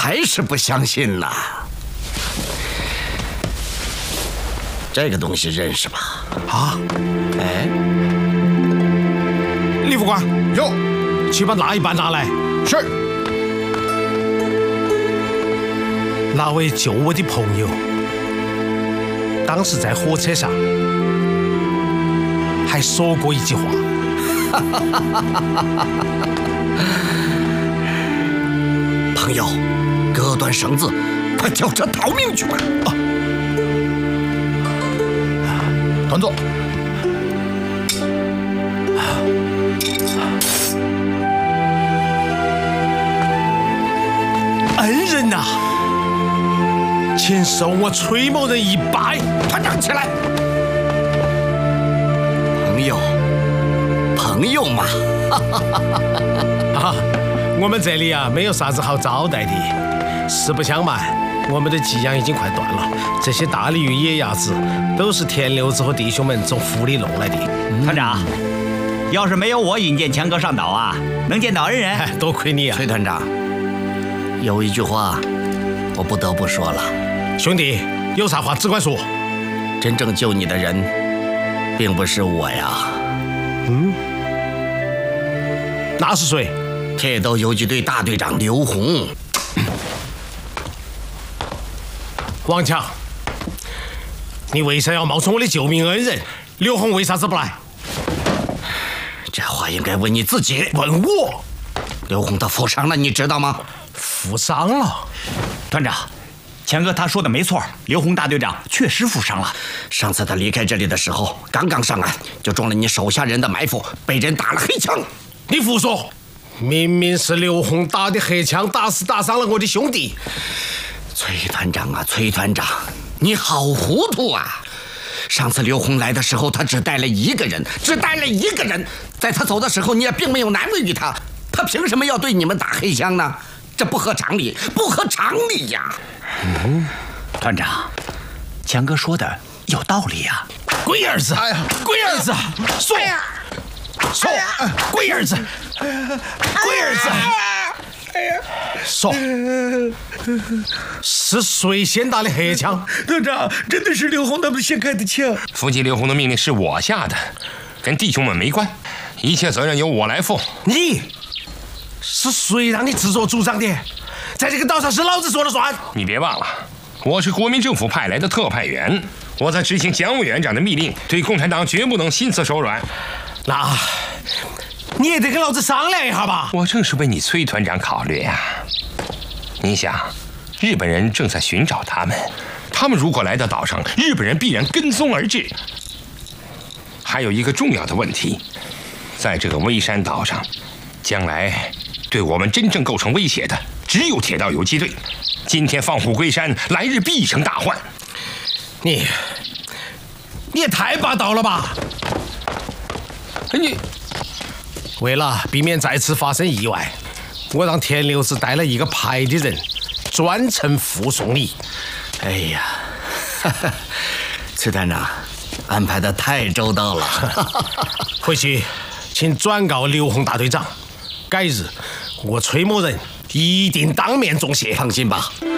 还是不相信呐。这个东西认识吧？ 啊， 哎， 李副官， 有， 去把那一半拿来。 是。 那位救我的朋友，当时在火车上还说过一句话。 朋友，割断绳子，快叫车逃命去吧！ 团座。 恩人呐，请受我崔某人一拜。 团长起来，朋友嘛。 啊，我们这里啊没有啥子好招待的。实不相瞒，我们的给养已经快断了，这些大鲤鱼、野鸭子都是田六子和弟兄们从府里弄来的。 团长，要是没有我引荐强哥上岛啊，能见到恩人， 多亏你啊， 崔团长。有一句话，我不得不说了， 兄弟，有啥话只管说。 真正救你的人，并不是我呀。 那是谁？ 铁斗游击队大队长刘洪。 王强，你为啥要冒充我的救命恩人？刘洪为啥子不来？ 这话应该问你自己。 问我？ 刘洪他负伤了，你知道吗？ 负伤了。 团长，强哥他说的没错，刘洪大队长确实负伤了。 上次他离开这里的时候，刚刚上岸就中了你手下人的埋伏，被人打了黑枪。 你胡说！明明是刘洪打的黑枪，打伤了我的兄弟。 崔团长啊，崔团长，你好糊涂啊！上次刘洪来的时候，他只带了一个人，在他走的时候，你也并没有难为于他，他凭什么要对你们打黑枪呢？这不合常理，不合常理呀！ 团长，强哥说的有道理呀。 龟儿子， 哎呀， 龟儿子，说，说，龟儿子，龟儿子，说，是谁先打的黑枪？ 团长，真的是刘洪他们先开的枪。 伏击刘洪的命令是我下的，跟弟兄们没关，一切责任由我来负。 你是谁让你自作主张的？在这个岛上是老子说了算。 你别忘了，我是国民政府派来的特派员，我在执行蒋委员长的密令，对共产党绝不能心慈手软。 那你也得跟老子商量一下吧。 我正是为你崔团长考虑呀。你想，日本人正在寻找他们，他们如果来到岛上，日本人必然跟踪而至。还有一个重要的问题，在这个微山岛上，将来对我们真正构成威胁的，只有铁道游击队。今天放虎归山，来日必成大患。 你也太霸道了吧！ 你为了避免再次发生意外，我让田六子带了一个派的人，专程护送你。 哎呀，崔团长安排的太周到了。 回去请转告刘洪大队长，改日我崔某人一定当面重谢。 放心吧。